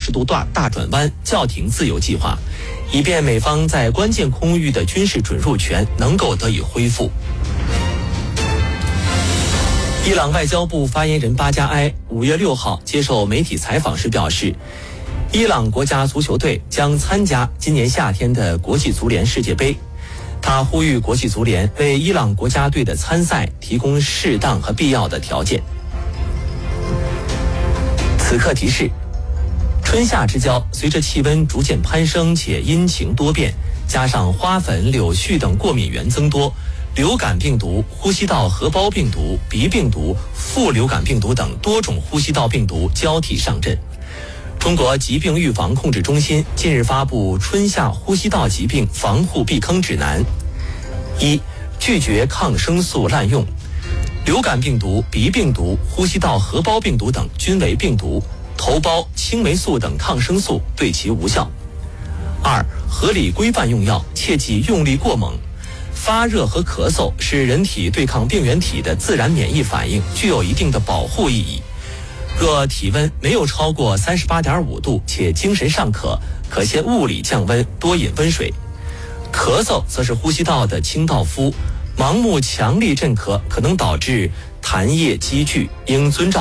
180度大转弯叫停自由计划，以便美方在关键空域的军事准入权能够得以恢复。伊朗外交部发言人巴加埃5月6号接受媒体采访时表示，伊朗国家足球队将参加今年夏天的国际足联世界杯。他呼吁国际足联为伊朗国家队的参赛提供适当和必要的条件。此刻提示：春夏之交，随着气温逐渐攀升且阴晴多变，加上花粉、柳絮等过敏源增多，流感病毒、呼吸道合胞病毒、鼻病毒、副流感病毒等多种呼吸道病毒交替上阵。中国疾病预防控制中心近日发布春夏呼吸道疾病防护避坑指南。1、拒绝抗生素滥用。流感病毒、鼻病毒、呼吸道合胞病毒等均为病毒，头孢、青霉素等抗生素对其无效。2、合理规范用药，切忌用力过猛。发热和咳嗽是人体对抗病原体的自然免疫反应，具有一定的保护意义。若体温没有超过38.5度且精神尚可，可先物理降温，多饮温水。咳嗽则是呼吸道的清道夫，盲目强力镇咳可能导致痰液积聚，应遵照